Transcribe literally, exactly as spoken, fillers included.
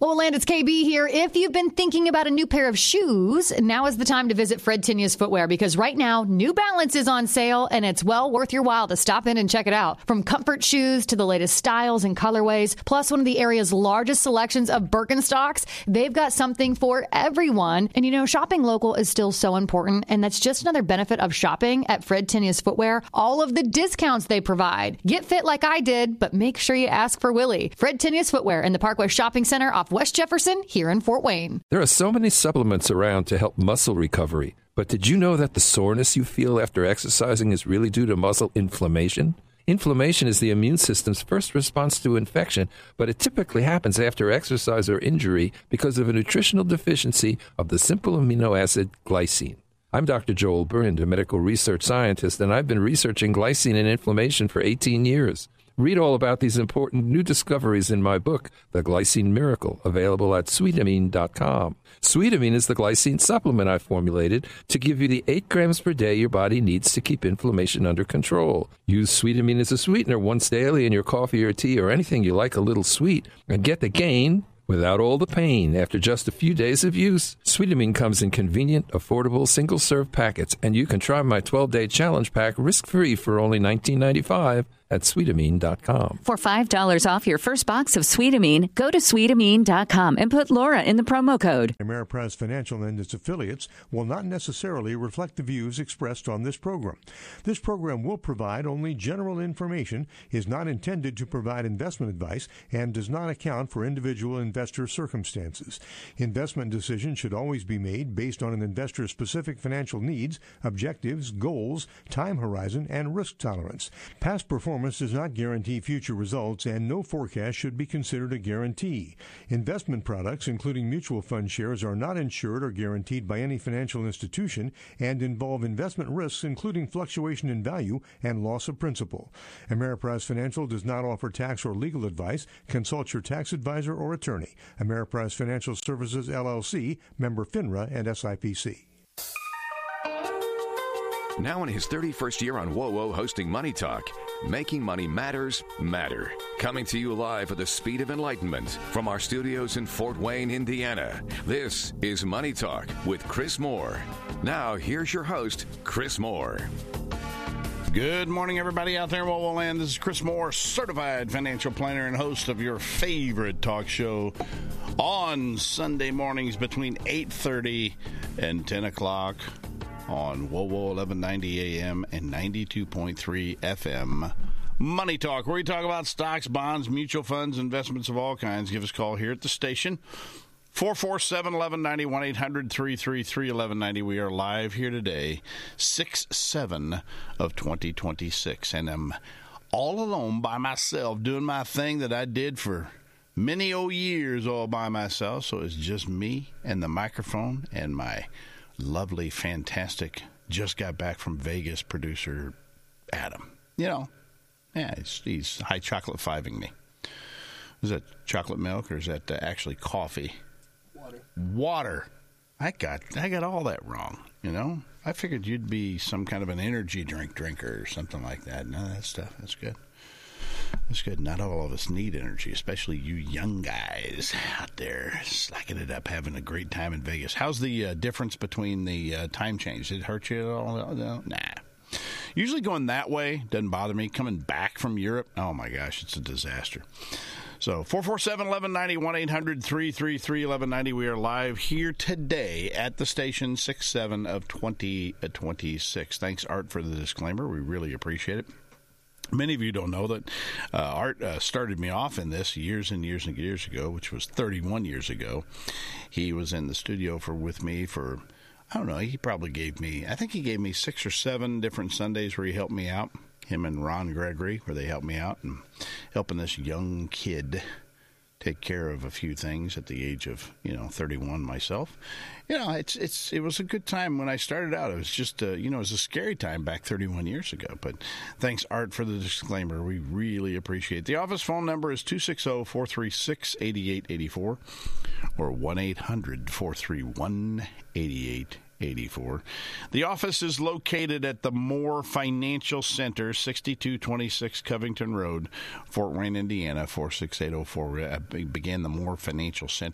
Well, Land, it's K B here. If you've been thinking about a new pair of shoes, now is the time to visit Fred Tinius Footwear, because right now, New Balance is on sale, and it's well worth your while to stop in and check it out. From comfort shoes to the latest styles and colorways, plus one of the area's largest selections of Birkenstocks, they've got something for everyone. And you know, shopping local is still so important, and that's just another benefit of shopping at Fred Tinius Footwear. All of the discounts they provide. Get fit like I did, but make sure you ask for Willie. Fred Tinius Footwear in the Parkway Shopping Center off West Jefferson here in Fort Wayne. There are so many supplements around to help muscle recovery, but did you know that the soreness you feel after exercising is really due to muscle inflammation? Inflammation is the immune system's first response to infection, but it typically happens after exercise or injury because of a nutritional deficiency of the simple amino acid glycine. I'm Doctor Joel Burnd, a medical research scientist, and I've been researching glycine and inflammation for eighteen years. Read all about these important new discoveries in my book, The Glycine Miracle, available at sweetamine dot com. Sweetamine is the glycine supplement I formulated to give you the eight grams per day your body needs to keep inflammation under control. Use Sweetamine as a sweetener once daily in your coffee or tea or anything you like a little sweet, and get the gain without all the pain after just a few days of use. Sweetamine comes in convenient, affordable, single-serve packets, and you can try my twelve-day challenge pack risk-free for only nineteen ninety-five at sweetamine dot com. For five dollars off your first box of Sweetamine, go to sweetamine dot com and put Laura in the promo code. Ameriprise Financial and its affiliates will not necessarily reflect the views expressed on this program. This program will provide only general information, is not intended to provide investment advice, and does not account for individual investor circumstances. Investment decisions should always be made based on an investor's specific financial needs, objectives, goals, time horizon, and risk tolerance. Past performance does not guarantee future results, and no forecast should be considered a guarantee. Investment products, including mutual fund shares, are not insured or guaranteed by any financial institution and involve investment risks, including fluctuation in value and loss of principal. Ameriprise Financial does not offer tax or legal advice. Consult your tax advisor or attorney. Ameriprise Financial Services, L L C, member FINRA and S I P C. Now in his thirty-first year on WOWO hosting Money Talk, making money matters matter. Coming to you live at the speed of enlightenment from our studios in Fort Wayne, Indiana. This is Money Talk with Chris Moore. Now here's your host, Chris Moore. Good morning, everybody out there in WOWO land. This is Chris Moore, certified financial planner and host of your favorite talk show on Sunday mornings between eight thirty and ten o'clock. On WOWO eleven ninety A M and ninety-two point three F M. Money Talk, where we talk about stocks, bonds, mutual funds, investments of all kinds. Give us a call here at the station. four four seven, one one nine zero, one eight hundred, three three three, one one nine zero. We are live here today, six seven of twenty twenty-six. And I'm all alone by myself doing my thing that I did for many old years all by myself. So it's just me and the microphone and my lovely, fantastic, just got back from Vegas producer, Adam. You know, yeah, he's, he's high chocolate fiving me. Is that chocolate milk or is that uh, actually coffee? Water. Water. I got, I got all that wrong, you know? I figured you'd be some kind of an energy drink drinker or something like that. None of that stuff. That's good. That's good. Not all of us need energy, especially you young guys out there slacking it up, having a great time in Vegas. How's the uh, difference between the uh, time change? Did it hurt you at all? No? Nah. Usually going that way doesn't bother me. Coming back from Europe, oh my gosh, it's a disaster. So four four seven, one one nine zero, one eight hundred, three three three, one one nine zero. We are live here today at the station, six seven of twenty twenty-six. Thanks, Art, for the disclaimer. We really appreciate it. Many of you don't know that uh, Art uh, started me off in this years and years and years ago, which was thirty-one years ago. He was in the studio for with me for, I don't know, he probably gave me, I think he gave me six or seven different Sundays where he helped me out, him and Ron Gregory, where they helped me out and helping this young kid take care of a few things at the age of, you know, thirty-one myself. You know, it's it's it was a good time when I started out. It was just, uh, you know, it was a scary time back thirty-one years ago. But thanks, Art, for the disclaimer. We really appreciate it. The office phone number is two six zero, four three six, eight eight eight four or one eight hundred, four three one, eight eight eight four. The office is located at the Moore Financial Center, sixty-two twenty-six Covington Road, Fort Wayne, Indiana, four six eight zero four. I began the Moore Financial Center